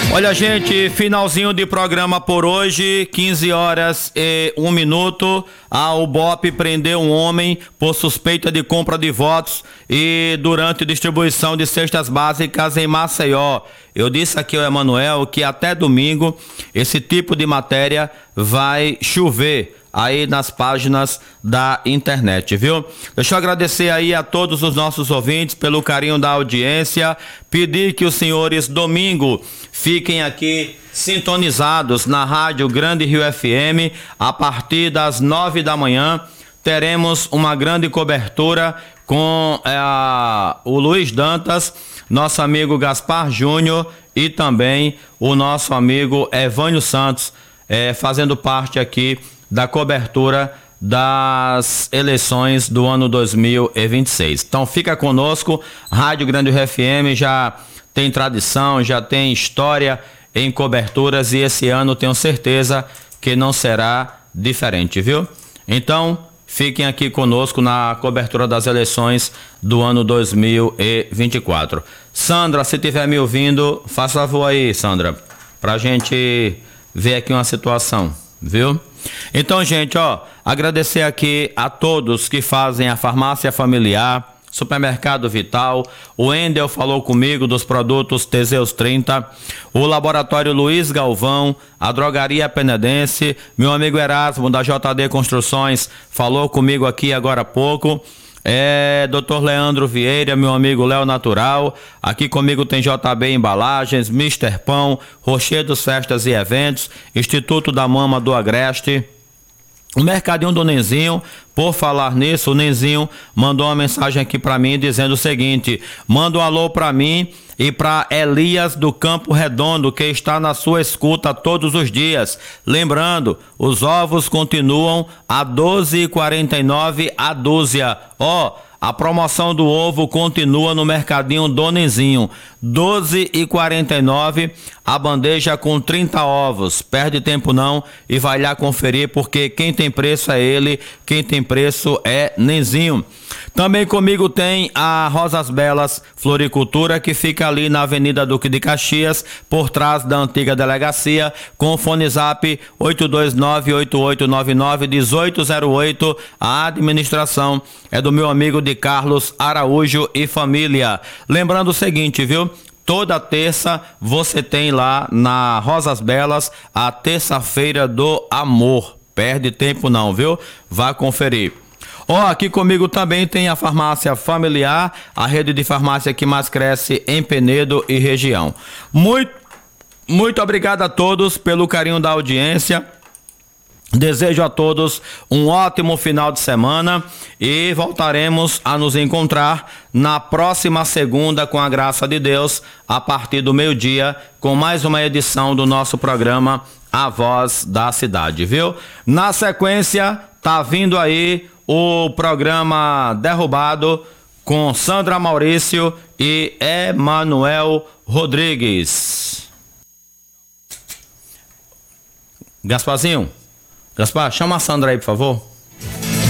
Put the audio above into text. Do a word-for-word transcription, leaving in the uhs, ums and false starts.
Olha, gente, finalzinho de programa por hoje, quinze horas e um minuto. A U B O P prendeu um homem por suspeita de compra de votos e durante distribuição de cestas básicas em Maceió. Eu disse aqui ao Emanuel que até domingo esse tipo de matéria vai chover aí nas páginas da internet, viu? Deixa eu agradecer aí a todos os nossos ouvintes pelo carinho da audiência, pedir que os senhores domingo fiquem aqui sintonizados na Rádio Grande Rio F M a partir das nove da manhã. Teremos uma grande cobertura com é, o Luiz Dantas, nosso amigo Gaspar Júnior e também o nosso amigo Evânio Santos, é, fazendo parte aqui da cobertura das eleições do ano dois mil e vinte e seis. Então fica conosco, Rádio Grande Rio F M já tem tradição, já tem história em coberturas e esse ano tenho certeza que não será diferente, viu? Então fiquem aqui conosco na cobertura das eleições do ano dois mil e vinte e quatro. Sandra, se estiver me ouvindo, faça favor aí, Sandra, pra gente ver aqui uma situação, viu? Então, gente, ó, agradecer aqui a todos que fazem a farmácia familiar, Supermercado Vital, o Wendel falou comigo dos produtos Teseus trinta, o Laboratório Luiz Galvão, a Drogaria Penedense, meu amigo Erasmo da J D Construções falou comigo aqui agora há pouco, é, doutor Leandro Vieira, meu amigo Léo Natural, aqui comigo tem J B Embalagens, mister Pão, Rochedos Festas e Eventos, Instituto da Mama do Agreste, o Mercadinho do Nenzinho. Por falar nisso, o Nenzinho mandou uma mensagem aqui para mim dizendo o seguinte: manda um alô para mim e para Elias do Campo Redondo, que está na sua escuta todos os dias. Lembrando, os ovos continuam a doze reais e quarenta e nove centavos a dúzia. Ó, oh, a promoção do ovo continua no Mercadinho do Nenzinho, doze reais e quarenta e nove centavos a bandeja com trinta ovos. Perde tempo não e vai lá conferir, porque quem tem preço é ele, quem tem preço é Nenzinho. Também comigo tem a Rosas Belas Floricultura, que fica ali na Avenida Duque de Caxias, por trás da antiga delegacia, com o fone zap oito dois nove, oito oito nove nove, um oito zero oito. A administração é do meu amigo de Carlos Araújo e família. Lembrando o seguinte, viu? Toda terça você tem lá na Rosas Belas a terça-feira do amor. Perde tempo não, viu? Vá conferir. Ó, oh, aqui comigo também tem a farmácia familiar, a rede de farmácia que mais cresce em Penedo e região. Muito, muito obrigado a todos pelo carinho da audiência. Desejo a todos um ótimo final de semana e voltaremos a nos encontrar na próxima segunda, com a graça de Deus, a partir do meio-dia, com mais uma edição do nosso programa A Voz da Cidade, viu? Na sequência, tá vindo aí o programa Derrubado com Sandra Maurício e Emanuel Rodrigues. Gasparzinho, Gaspar, chama a Sandra aí, por favor.